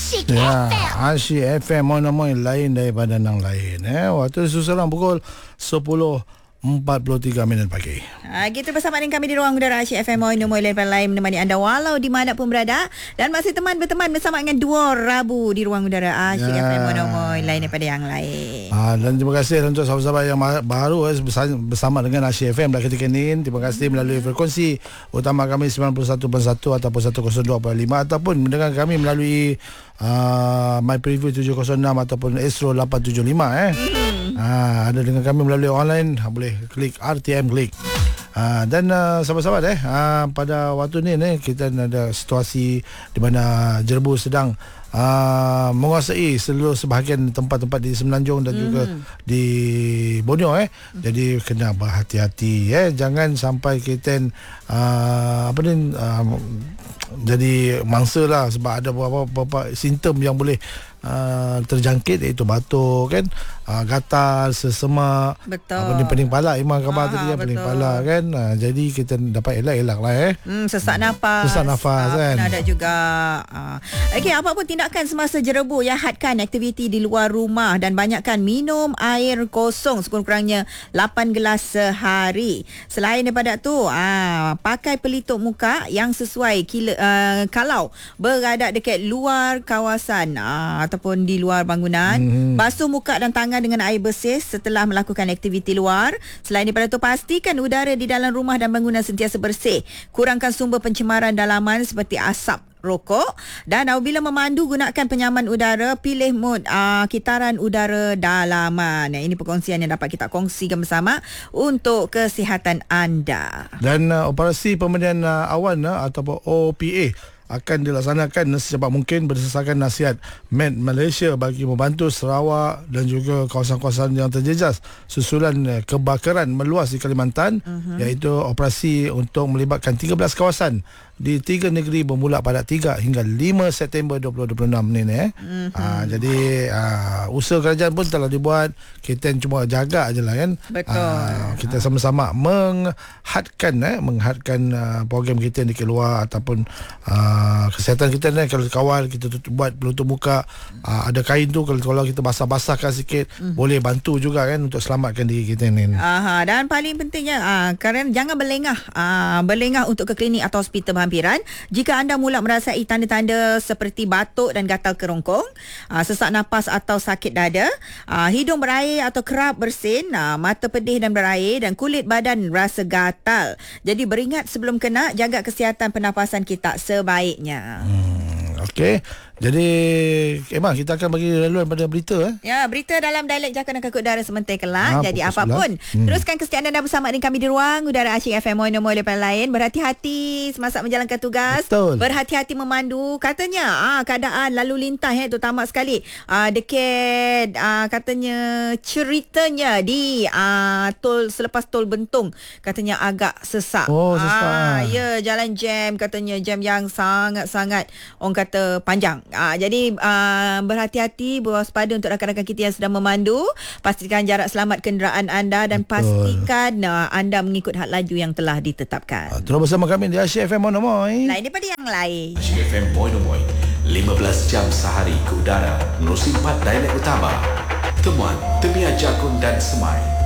Asyik Ya, FM. Asyik FM mana lain daripada yang lain. Waktu sekarang pukul 10.43 pagi. Kita bersama dengan kami di ruang udara Asyik FM Nombor lain menemani anda walau di mana pun berada. Dan masih berteman bersama dengan dua Rabu di ruang udara Asyik FM Nombor lain daripada yang lain. Dan terima kasih untuk sahabat-sahabat yang baru bersama dengan Asyik FM dah ketika ini. Terima kasih melalui frekuensi utama kami 91.1 ataupun 102.5 ataupun mendengar kami melalui My Preview 706 ataupun Astro 875 ada dengan kami melalui online, boleh klik RTM klik. Dan sahabat-sahabat pada waktu ni kita ada situasi di mana Jerbu sedang menguasai seluruh sebahagian tempat-tempat di Semenanjung dan juga di Borneo jadi kena berhati-hati jangan sampai kita jadi mangsa lah, sebab ada beberapa simptom yang boleh terjangkit, iaitu batuk kan, gatal, sesemak, pening kepala, Imam khabar tadi pening kepala kan. Jadi kita dapat elak lah sesak nafas kan. Ada juga okey, apa pun tindakan semasa Jerbu, ya, hadkan aktiviti di luar rumah dan banyakkan minum air kosong sekurang-kurangnya 8 gelas sehari. Selain daripada tu pakai pelitup muka yang sesuai kalau berada dekat luar kawasan ataupun di luar bangunan. Basuh muka dan tangan dengan air bersih setelah melakukan aktiviti luar. Selain daripada itu, pastikan udara di dalam rumah dan bangunan sentiasa bersih. Kurangkan sumber pencemaran dalaman seperti asap rokok, dan apabila memandu gunakan penyaman udara, pilih mod kitaran udara dalaman. Ini perkongsian yang dapat kita kongsikan bersama untuk kesihatan anda. Dan operasi pemedian awan ataupun OPA akan dilaksanakan secepat mungkin berdasarkan nasihat Med Malaysia bagi membantu Sarawak dan juga kawasan-kawasan yang terjejas susulan kebakaran meluas di Kalimantan, iaitu operasi untuk melibatkan 13 kawasan di 3 negeri bermula pada 3 hingga 5 September 2026 ni jadi usaha kerajaan pun telah dibuat, kita cuma jaga aje lah kan. Betul. Kita sama-sama menghadkan program kita di keluar ataupun kesihatan kita kalau kawal kita buat penutup muka, ada kain tu kalau kita basah-basahkan sikit boleh bantu juga kan untuk selamatkan diri kita ni. Dan paling pentingnya kerana jangan berlengah untuk ke klinik atau hospital berhampiran jika anda mula merasai tanda-tanda seperti batuk dan gatal kerongkong, sesak nafas atau sakit dada, hidung berair atau kerap bersin, mata pedih dan berair, dan kulit badan rasa gatal. Jadi beringat sebelum kena, jaga kesihatan pernafasan kita sebaiknya. Okey. Jadi Emma, kita akan bagi laluan pada berita Ya, berita dalam dialek Jangka dan Kakut Udara sementai kelak. Jadi apapun, teruskan kesetiaan anda bersama dengan kami di ruang udara Asyik FM nombor lepas lain. Berhati-hati semasa menjalankan tugas. Betul. Berhati-hati memandu. Katanya keadaan lalu lintas terutama sekali dekat katanya ceritanya di tol selepas tol Bentung katanya agak sesak. Sesak. Ya, jalan jam, katanya jam yang sangat-sangat orang kata panjang. Jadi berhati-hati, berwaspada untuk rakan-rakan kita yang sedang memandu. Pastikan jarak selamat kenderaan anda dan pastikan anda mengikut had laju yang telah ditetapkan. Terus bersama kami di Asyik FM Monomoy. Lain daripada yang lain. Asyik FM Monomoy 15 jam sehari ke udara. Menerusi 4 dialek utama. Temuan Temia Jagung dan Semai.